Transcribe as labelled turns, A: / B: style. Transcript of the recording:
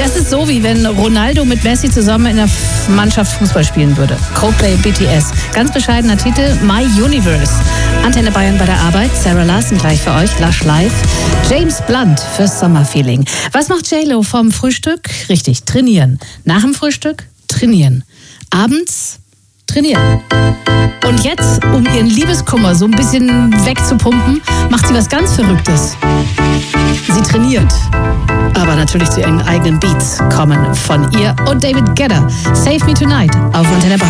A: Das ist so, wie wenn Ronaldo mit Messi zusammen in der Mannschaft Fußball spielen würde. Coldplay, BTS. Ganz bescheidener Titel, My Universe. Antenne Bayern bei der Arbeit. Sarah Larsen gleich für euch. Lush Live. James Blunt fürs Sommerfeeling. Was macht J-Lo vom Frühstück? Richtig, trainieren. Nach dem Frühstück? Trainieren. Abends? Trainieren. Und jetzt, um ihren Liebeskummer so ein bisschen wegzupumpen, macht sie was ganz Verrücktes. Sie trainiert. Aber natürlich zu ihren eigenen Beats kommen von ihr und David Guetta. Save Me Tonight auf Antenne Bayern.